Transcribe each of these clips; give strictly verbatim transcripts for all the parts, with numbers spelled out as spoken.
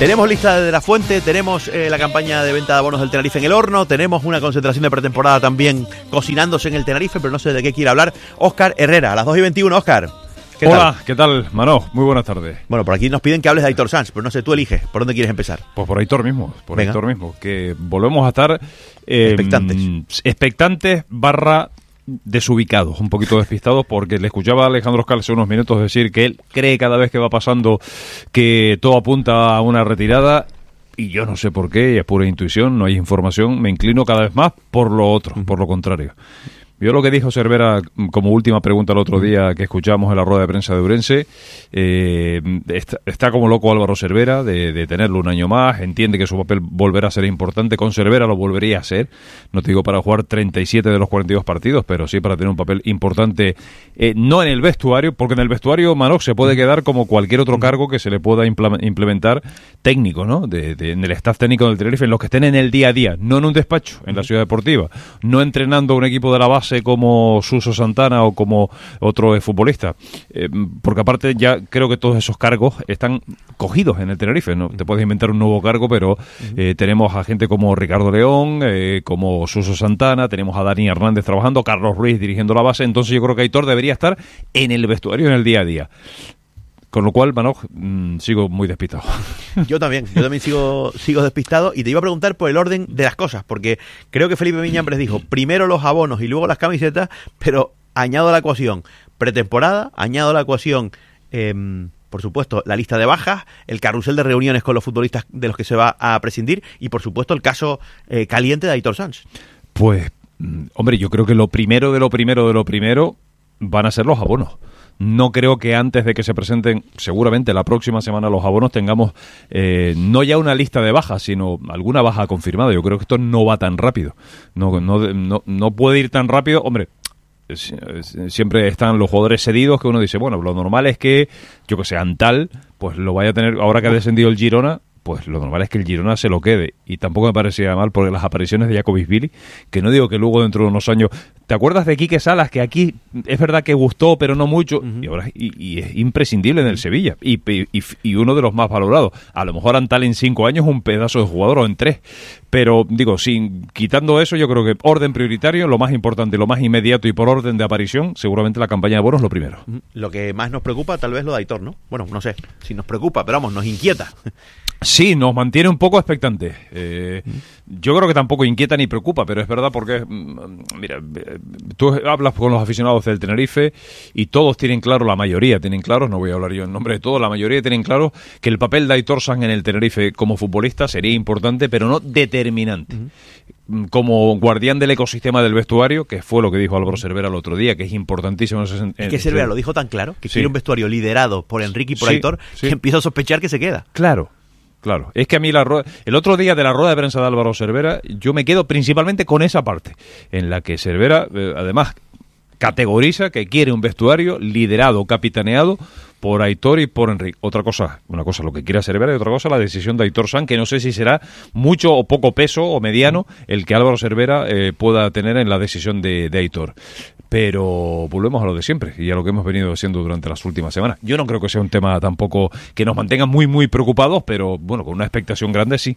Tenemos lista de la fuente, tenemos eh, la campaña de venta de abonos del Tenerife en el horno, tenemos una concentración de pretemporada también cocinándose en el Tenerife, pero no sé de qué quiere hablar Óscar Herrera, a las dos y veintiuno. Óscar, ¿qué Hola, tal? ¿qué tal, Manó? Muy buenas tardes. Bueno, por aquí nos piden que hables de Aitor Sanz, pero no sé, tú eliges, ¿por dónde quieres empezar? Pues por Aitor mismo, por Venga. Aitor mismo, que volvemos a estar eh, Expectantes. expectantes barra desubicados, un poquito despistados, porque le escuchaba a Alejandro Oscar hace unos minutos decir que él cree cada vez que va pasando que todo apunta a una retirada, y yo no sé por qué, es pura intuición, no hay información, me inclino cada vez más por lo otro, por lo contrario. Yo lo que dijo Cervera como última pregunta el otro día que escuchamos en la rueda de prensa de Ourense, eh, está, está como loco Álvaro Cervera de, de tenerlo un año más, entiende que su papel volverá a ser importante, con Cervera lo volvería a ser, no te digo para jugar treinta y siete de los cuarenta y dos partidos, pero sí para tener un papel importante, eh, no en el vestuario, porque en el vestuario Manoc se puede quedar como cualquier otro cargo que se le pueda impla- implementar técnico, ¿no? De, de, en el staff técnico del Tenerife, en los que estén en el día a día, no en un despacho, en la ciudad deportiva, no entrenando a un equipo de la base como Suso Santana o como otro futbolista, eh, porque aparte ya creo que todos esos cargos están cogidos en el Tenerife, ¿no? Te puedes inventar un nuevo cargo, pero eh, tenemos a gente como Ricardo León, eh, como Suso Santana, tenemos a Dani Hernández trabajando, Carlos Ruiz dirigiendo la base, entonces yo creo que Aitor debería estar en el vestuario en el día a día. Con lo cual, Manoj, mmm, sigo muy despistado. Yo también, yo también sigo sigo despistado y te iba a preguntar por el orden de las cosas, porque creo que Felipe Miñambres dijo primero los abonos y luego las camisetas, pero añado la ecuación pretemporada, añado la ecuación, eh, por supuesto, la lista de bajas, el carrusel de reuniones con los futbolistas de los que se va a prescindir y, por supuesto, el caso eh, caliente de Aitor Sanz. Pues, hombre, yo creo que lo primero de lo primero de lo primero van a ser los abonos. No creo que antes de que se presenten, seguramente la próxima semana, los abonos, tengamos eh, no ya una lista de bajas, sino alguna baja confirmada. Yo creo que esto no va tan rápido. No, no, no, no puede ir tan rápido. Hombre, siempre están los jugadores cedidos que uno dice, bueno, lo normal es que, yo que sé, Antal, pues lo vaya a tener, ahora que ha descendido el Girona, pues lo normal es que el Girona se lo quede. Y tampoco me parecía mal porque las apariciones de Jacobisvili, que no digo que luego dentro de unos años... ¿Te acuerdas de Quique Salas? Que aquí es verdad que gustó, pero no mucho. Uh-huh. Y ahora y, y es imprescindible en el Sevilla. Y, y, y uno de los más valorados. A lo mejor Antal en cinco años es un pedazo de jugador o en tres. Pero, digo, sin quitando eso, yo creo que orden prioritario, lo más importante, lo más inmediato y por orden de aparición, seguramente la campaña de bonos lo primero. Lo que más nos preocupa tal vez lo de Aitor, ¿no? Bueno, no sé si nos preocupa, pero vamos, nos inquieta. Sí, nos mantiene un poco expectantes. Eh, yo creo que tampoco inquieta ni preocupa, pero es verdad porque, mira, tú hablas con los aficionados del Tenerife y todos tienen claro, la mayoría tienen claro, no voy a hablar yo en nombre de todos, la mayoría tienen claro que el papel de Aitor Sanz en el Tenerife como futbolista sería importante, pero no determinante. Uh-huh. Como guardián del ecosistema del vestuario, que fue lo que dijo Álvaro Cervera el otro día, que es importantísimo. En, en, es que Cervera lo dijo tan claro, que sí. quiere un vestuario liderado por Enrique y por sí, Aitor, sí. que empiezo a sospechar que se queda. Claro. Claro, es que a mí la rueda, el otro día de la rueda de prensa de Álvaro Cervera, yo me quedo principalmente con esa parte, en la que Cervera, eh, además, categoriza que quiere un vestuario liderado, capitaneado por Aitor y por Enrique. Otra cosa, una cosa lo que quiera Cervera y otra cosa la decisión de Aitor Sanz, que no sé si será mucho o poco peso o mediano el que Álvaro Cervera eh, pueda tener en la decisión de, de Aitor. Pero volvemos a lo de siempre y a lo que hemos venido haciendo durante las últimas semanas. Yo no creo que sea un tema tampoco que nos mantenga muy, muy preocupados, pero bueno, con una expectación grande sí.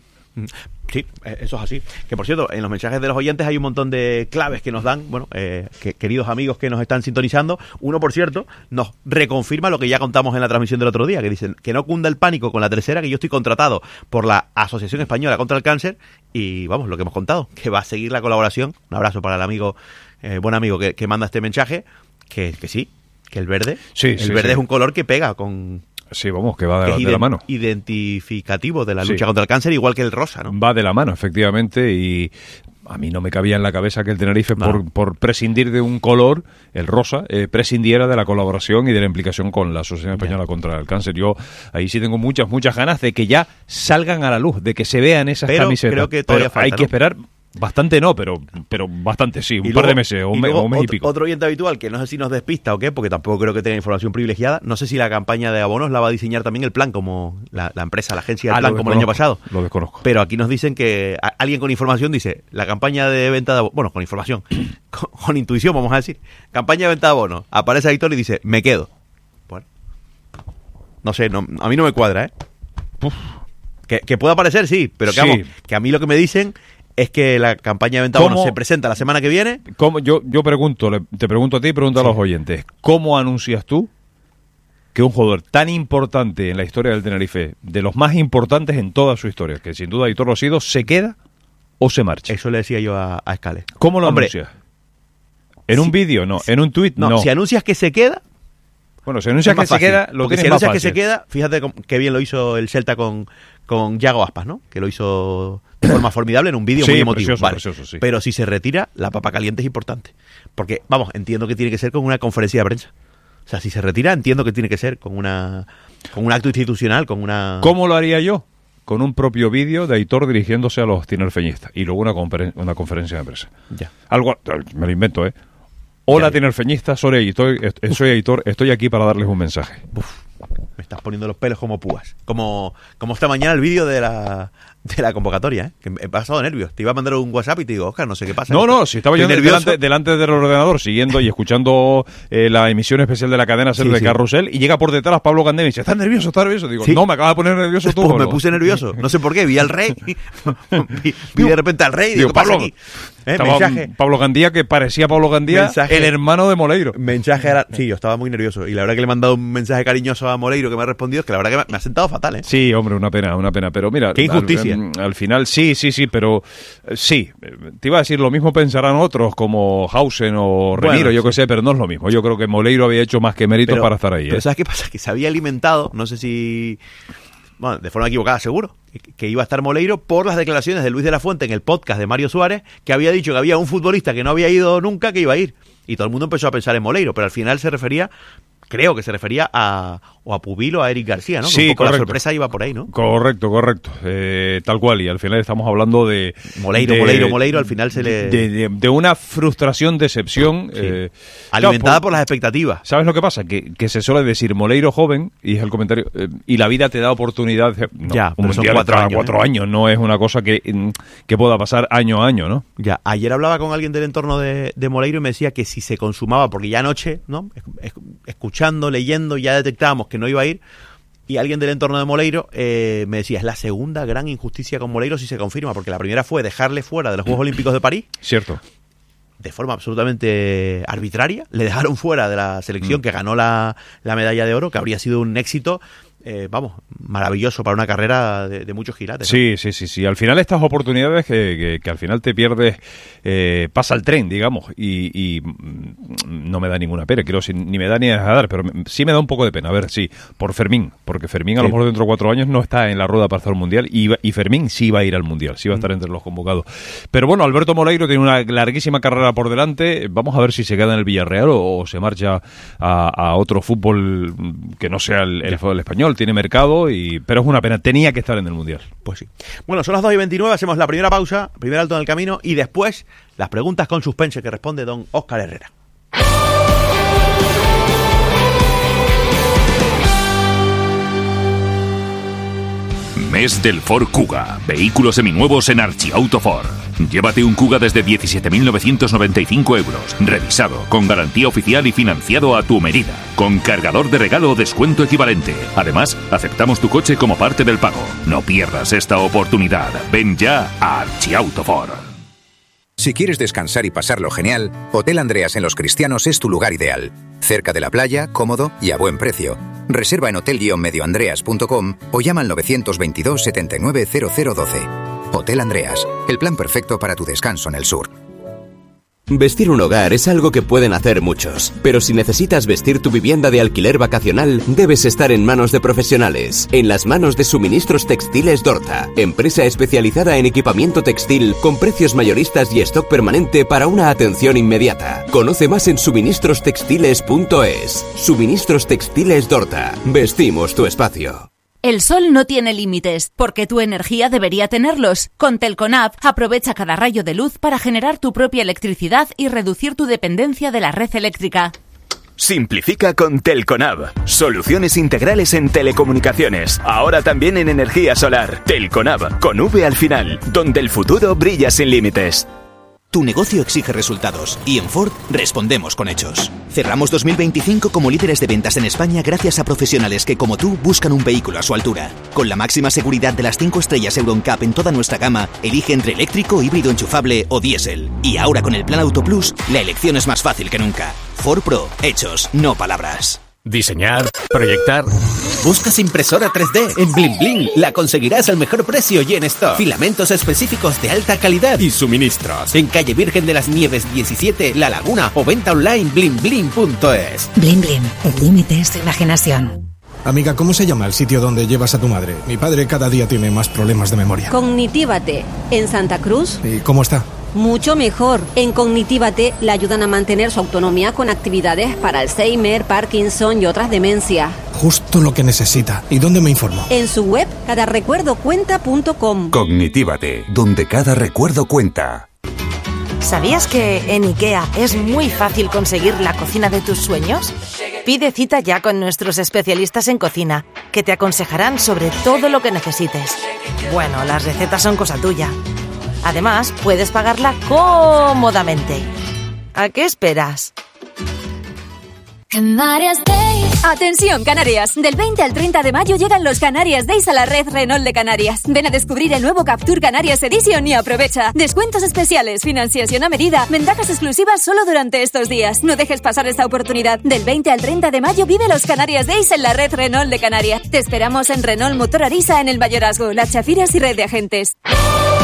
Sí, eso es así. Que por cierto, en los mensajes de los oyentes hay un montón de claves que nos dan, bueno, eh, que, queridos amigos que nos están sintonizando. Uno, por cierto, nos reconfirma lo que ya contamos en la transmisión del otro día, que dicen que no cunda el pánico con la tercera, que yo estoy contratado por la Asociación Española contra el Cáncer y vamos, lo que hemos contado, que va a seguir la colaboración. Un abrazo para el amigo, eh, buen amigo que, que manda este mensaje, que, que sí, que el verde, sí, el sí, verde sí. es un color que pega con... Sí, vamos, que va de, que de la mano. Identificativo de la sí. lucha contra el cáncer, igual que el rosa, ¿no? Va de la mano, efectivamente, y a mí no me cabía en la cabeza que el Tenerife, no. por, por prescindir de un color, el rosa, eh, prescindiera de la colaboración y de la implicación con la Asociación Española yeah. contra el Cáncer. Yo ahí sí tengo muchas, muchas ganas de que ya salgan a la luz, de que se vean esas Pero camisetas. Creo que todavía Pero falta, hay ¿no? que esperar... Bastante no, pero pero bastante sí, un y par luego, de meses o un mes, o un mes otro, y pico. Otro oyente habitual, que no sé si nos despista o qué, porque tampoco creo que tenga información privilegiada, no sé si la campaña de abonos la va a diseñar también el plan, como la, la empresa, la agencia del ah, plan, como el año pasado. Lo desconozco. Pero aquí nos dicen que a, alguien con información dice, la campaña de venta de abonos, bueno, con información, con, con intuición vamos a decir, campaña de venta de abonos, aparece Aitor y dice, me quedo. Bueno, no sé, no, a mí no me cuadra, ¿eh? Uf. Que, que pueda parecer, sí, pero que, Sí. vamos, que a mí lo que me dicen es que la campaña de venta de ¿Cómo? bonos se presenta la semana que viene. ¿Cómo? Yo, yo pregunto, le- te pregunto a ti y pregunto Sí. a los oyentes. ¿Cómo anuncias tú que un jugador tan importante en la historia del Tenerife, de los más importantes en toda su historia, que sin duda Aitor lo ha sido, se queda o se marcha? Eso le decía yo a, a Escale. ¿Cómo lo Hombre, anuncias? ¿En si- un vídeo? No. ¿En un tuit? No, No. si anuncias que se queda, Bueno, si anuncias es que más se fácil, queda, lo porque tienes si más anuncias que fácil. se queda, fíjate cómo- qué bien lo hizo el Celta con, con Yago Aspas, ¿no? Que lo hizo de forma formidable en un vídeo Sí, muy emotivo. precioso, Vale. precioso, sí. Pero si se retira, la papa caliente es importante. Porque, vamos, entiendo que tiene que ser con una conferencia de prensa. O sea, si se retira, entiendo que tiene que ser con una con un acto institucional, con una... ¿Cómo lo haría yo? Con un propio vídeo de Aitor dirigiéndose a los tinerfeñistas y luego una, conferen- una conferencia de prensa. Ya. Algo, me lo invento, ¿eh? Hola, Ya. tinerfeñistas, soy Aitor, est- soy Aitor, estoy aquí para darles un mensaje. Uf, me estás poniendo los pelos como púas. Como, como esta mañana el vídeo de la, de la convocatoria, ¿eh? Que me he pasado nervios. Te iba a mandar un WhatsApp y te digo, Oscar, no sé qué pasa. No, no, si estaba yo Estoy nervioso. delante, delante del ordenador siguiendo y escuchando eh, la emisión especial de la cadena SER Sí, de sí. Carrusel y llega por detrás Pablo Candé y dice, ¿estás nervioso? ¿Estás nervioso? Digo, Sí. no, me acaba de poner nervioso tú. Pues me Pablo". puse nervioso. No sé por qué. Vi al rey. vi, vi de repente al rey y Digo, digo, ¿qué pasa Pablo, aquí? ¿Eh? estaba Mensaje. Pablo Gandía, que parecía Pablo Gandía, Mensaje. el hermano de Moleiro. Mensaje era... Sí, yo estaba muy nervioso. Y la verdad que le he mandado un mensaje cariñoso a Moleiro que me ha respondido. Es que la verdad que me, me ha sentado fatal, ¿eh? Sí, hombre, una pena, una pena. Pero mira, Qué injusticia. Al, al final, sí, sí, sí, pero eh, sí. eh, Te iba a decir, lo mismo pensarán otros como Hausen o Remiro, Bueno, yo sí. que sé, pero no es lo mismo. Yo creo que Moleiro había hecho más que méritos Pero- para estar ahí. Pero ¿eh? ¿sabes qué pasa? Que se había alimentado, no sé si... Bueno, de forma equivocada, seguro, que, que iba a estar Moleiro por las declaraciones de Luis de la Fuente en el podcast de Mario Suárez, que había dicho que había un futbolista que no había ido nunca que iba a ir. Y todo el mundo empezó a pensar en Moleiro, pero al final se refería, creo que se refería a, o a Pubil o a Eric García, ¿no? Que Sí, un poco la correcto. sorpresa iba por ahí, ¿no? Correcto, correcto. Eh, tal cual. Y al final estamos hablando de... Moleiro, de- Moleiro, Moleiro, al final se le... De, de- de una frustración, decepción. Sí. eh, alimentada claro, por las expectativas. ¿Sabes lo que pasa? Que, que se suele decir Moleiro joven, y es el comentario, eh, y la vida te da oportunidad. No, Ya, un pero son mundial cuatro cada años, cuatro ¿eh? años, no es una cosa que, mm, que pueda pasar año a año, ¿no? Ya, ayer hablaba con alguien del entorno de, de Moleiro y me decía que si se consumaba, porque ya anoche, ¿no? Es- es- escuchando, leyendo, ya detectábamos que no iba a ir. Y alguien del entorno de Moleiro eh, me decía, es la segunda gran injusticia con Moleiro si se confirma, porque la primera fue dejarle fuera de los Juegos Olímpicos de París, Cierto. de forma absolutamente arbitraria. Le dejaron fuera de la selección Mm. que ganó la, la medalla de oro, que habría sido un éxito, eh, vamos, maravilloso para una carrera de, de muchos gilates, ¿no? Sí, sí, sí, sí. Al final estas oportunidades que, que, que al final te pierdes, eh, pasa el tren, digamos, y, y mm, no me da ninguna pena, creo, si, ni me da ni a dar, pero me- sí me da un poco de pena. A ver, sí, por Fermín, porque Fermín a lo Sí. mejor dentro de cuatro años no está en la rueda para hacer el Mundial, y, va- y Fermín sí va a ir al Mundial, sí va a estar entre los convocados. Pero bueno, Alberto Moleiro tiene una larguísima carrera por delante, vamos a ver si se queda en el Villarreal o, o se marcha a, a otro fútbol que no sea el, el fútbol español, tiene mercado, y pero es una pena, tenía que estar en el Mundial. Pues sí. Bueno, son las dos y veintinueve, hacemos la primera pausa, primer alto en el camino, y después las preguntas con suspense que responde don Óscar Herrera. Mes del Ford Kuga. Vehículos seminuevos en Archiauto Ford. Llévate un Kuga desde diecisiete mil novecientos noventa y cinco euros. Revisado, con garantía oficial y financiado a tu medida. Con cargador de regalo o descuento equivalente. Además, aceptamos tu coche como parte del pago. No pierdas esta oportunidad. Ven ya a Archiauto Ford. Si quieres descansar y pasarlo genial, Hotel Andreas en Los Cristianos es tu lugar ideal. Cerca de la playa, cómodo y a buen precio. Reserva en hotel guion medio andreas punto com o llama al nueve dos dos, setenta y nueve, cero cero doce. Hotel Andreas, el plan perfecto para tu descanso en el sur. Vestir un hogar es algo que pueden hacer muchos, pero si necesitas vestir tu vivienda de alquiler vacacional, debes estar en manos de profesionales, en las manos de Suministros Textiles Dorta, empresa especializada en equipamiento textil con precios mayoristas y stock permanente para una atención inmediata. Conoce más en suministros textiles punto es. Suministros Textiles Dorta. Vestimos tu espacio. El sol no tiene límites, porque tu energía debería tenerlos. Con Telconab, aprovecha cada rayo de luz para generar tu propia electricidad y reducir tu dependencia de la red eléctrica. Simplifica con Telconab. Soluciones integrales en telecomunicaciones. Ahora también en energía solar. Telconab, con V al final, donde el futuro brilla sin límites. Tu negocio exige resultados y en Ford respondemos con hechos. Cerramos dos mil veinticinco como líderes de ventas en España gracias a profesionales que, como tú, buscan un vehículo a su altura. Con la máxima seguridad de las cinco estrellas Euro N C A P en toda nuestra gama, elige entre eléctrico, híbrido enchufable o diésel. Y ahora con el Plan Auto Plus, la elección es más fácil que nunca. Ford Pro, hechos, no palabras. Diseñar, proyectar. ¿Buscas impresora tres D? En Bling Bling la conseguirás al mejor precio y en stock. Filamentos específicos de alta calidad y suministros. En calle Virgen de las Nieves diecisiete, La Laguna o venta online bling bling punto es. Bling Bling, el límite es tu imaginación. Amiga, ¿cómo se llama el sitio donde llevas a tu madre? Mi padre cada día tiene más problemas de memoria. Cognitívate, en Santa Cruz. ¿Y cómo está? Mucho mejor. En Cognitívate la ayudan a mantener su autonomía con actividades para Alzheimer, Parkinson y otras demencias. Justo lo que necesita. ¿Y dónde me informo? En su web, cada recuerdo cuenta punto com. Cognitívate, donde cada recuerdo cuenta. ¿Sabías que en IKEA es muy fácil conseguir la cocina de tus sueños? Pide cita ya con nuestros especialistas en cocina, que te aconsejarán sobre todo lo que necesites. Bueno, las recetas son cosa tuya. Además, puedes pagarla cómodamente. ¿A qué esperas? Canarias Days. Atención, Canarias. Del veinte al treinta de mayo llegan los Canarias Days a la red Renault de Canarias. Ven a descubrir el nuevo Captur Canarias Edition y aprovecha. Descuentos especiales, financiación a medida, ventajas exclusivas solo durante estos días. No dejes pasar esta oportunidad. Del veinte al treinta de mayo vive los Canarias Days en la red Renault de Canarias. Te esperamos en Renault Motor Arisa en el Mayorazgo, Las Chafiras y red de agentes.